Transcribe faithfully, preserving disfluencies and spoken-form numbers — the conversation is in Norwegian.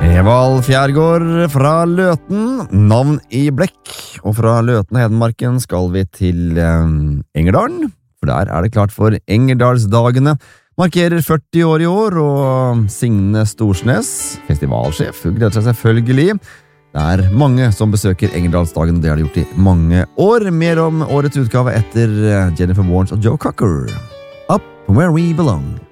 Evald Fjærgård fra Løten, navn i blekk, og fra Løten og Hedmarken skal vi til eh, Engerdalen, for der er det klart for Engerdalsdagene. Markerer førti år i år, og Signe Storsnes, festivalsjef, hun gleder seg selvfølgelig. Det er mange som besøker Engerdalsdagen, det har de gjort i mange år. Mer om årets utgave etter Jennifer Warnes og Joe Cocker. Up where we belong.